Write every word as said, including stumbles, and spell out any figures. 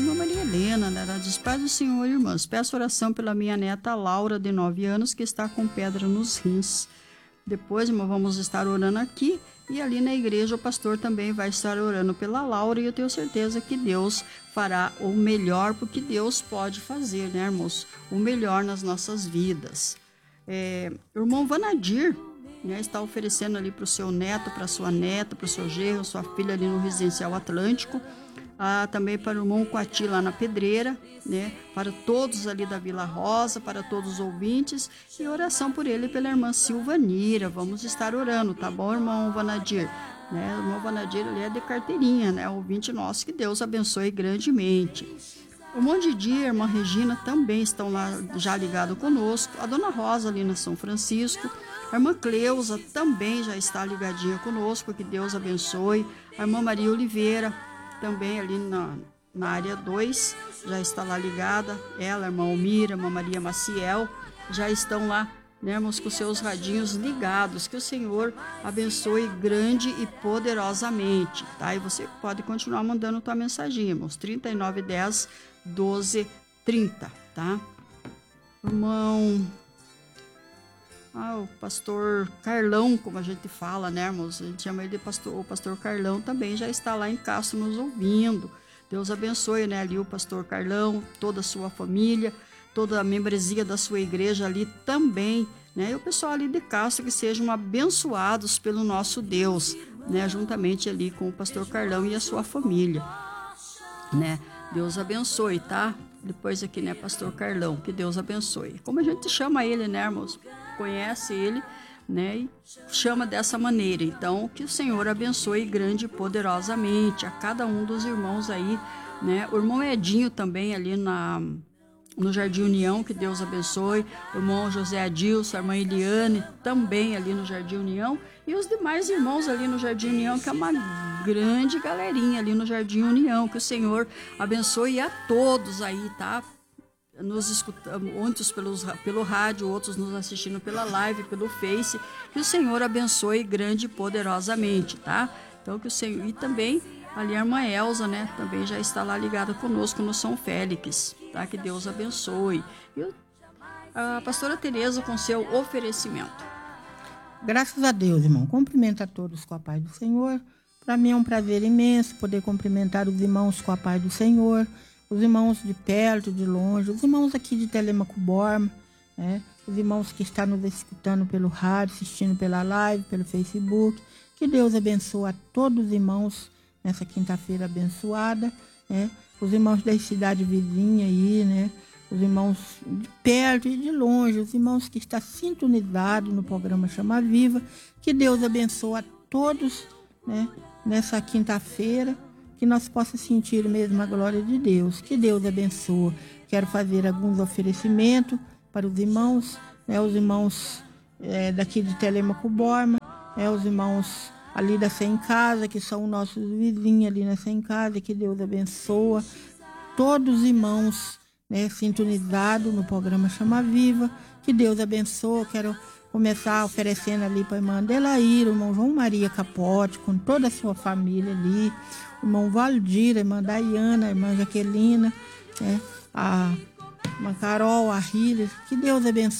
irmã Maria Helena, né? Ela diz: Paz do Senhor, irmãs, peço oração pela minha neta Laura, de nove anos, que está com pedra nos rins. Depois, irmão, vamos estar orando aqui, e ali na igreja o pastor também vai estar orando pela Laura, e eu tenho certeza que Deus fará o melhor, porque Deus pode fazer, né, irmãos? O melhor nas nossas vidas. É, o irmão Vanadir, né, está oferecendo ali para o seu neto, para sua neta, para o seu genro, sua filha ali no Residencial Atlântico, ah, também para o irmão Coati lá na Pedreira, né, para todos ali da Vila Rosa, para todos os ouvintes, e oração por ele e pela irmã Silvanira. Vamos estar orando, tá bom, irmão Vanadir? Né, o irmão Vanadir, ele é de carteirinha, né, ouvinte nosso, que Deus abençoe grandemente. O irmão Didi e a irmã Regina também estão lá já ligados conosco, a dona Rosa ali na São Francisco, a irmã Cleusa também já está ligadinha conosco, que Deus abençoe, a irmã Maria Oliveira, também ali na, na área dois, já está lá ligada, ela, a irmã Almira, a irmã Maria Maciel, já estão lá, né, irmãos, com seus radinhos ligados. Que o Senhor abençoe grande e poderosamente, tá? E você pode continuar mandando tua mensagem, irmãos, trinta e nove dez, doze, trinta, tá? Irmão... Ah, o pastor Carlão, como a gente fala, né, irmãos? A gente chama ele de pastor. O pastor Carlão também já está lá em Castro nos ouvindo. Deus abençoe, né, ali o pastor Carlão, toda a sua família, toda a membresia da sua igreja ali também, né? E o pessoal ali de Castro, que sejam abençoados pelo nosso Deus, né? Juntamente ali com o pastor Carlão e a sua família, né? Deus abençoe, tá? Depois aqui, né, pastor Carlão, que Deus abençoe. Como a gente chama ele, né, irmãos? Conhece ele, né, e chama dessa maneira. Então, que o Senhor abençoe grande e poderosamente a cada um dos irmãos aí, né? O irmão Edinho também ali na, no Jardim União, que Deus abençoe. O irmão José Adilson, a irmã Eliane, também ali no Jardim União. E os demais irmãos ali no Jardim União, que é uma grande galerinha ali no Jardim União. Que o Senhor abençoe a todos aí, tá? Nos escutamos, muitos pelos, pelo rádio, outros nos assistindo pela live, pelo Face. Que o Senhor abençoe grande e poderosamente, tá? Então, que o Senhor... E também ali a irmã Elza, né? Também já está lá ligada conosco no São Félix, tá? Que Deus abençoe. E a pastora Tereza com seu oferecimento. Graças a Deus, irmão. Cumprimento a todos com a paz do Senhor. Para mim é um prazer imenso poder cumprimentar os irmãos com a paz do Senhor. Os irmãos de perto, de longe, os irmãos aqui de Telêmaco Borba, né? Os irmãos que estão nos escutando pelo rádio, assistindo pela live, pelo Facebook. Que Deus abençoe a todos os irmãos nessa quinta-feira abençoada, né? Os irmãos da cidade vizinha aí, né? Os irmãos de perto e de longe, os irmãos que estão sintonizados no programa Chama Viva. Que Deus abençoe a todos, né, nessa quinta-feira. Que nós possamos sentir mesmo a glória de Deus. Que Deus abençoe. Quero fazer alguns oferecimentos para os irmãos, né, os irmãos é, daqui de Telêmaco Borba, né, os irmãos ali da Sem Casa, que são nossos vizinhos ali na Sem Casa. Que Deus abençoe todos os irmãos, né, sintonizados no programa Chama Viva. Que Deus abençoe. Quero começar oferecendo ali para a irmã Adelaíra, o irmão João Maria Capote, com toda a sua família ali, o irmão Valdir, a irmã Daiana, a irmã Jaquelina, né, a irmã Carol, a Hília. Que Deus abençoe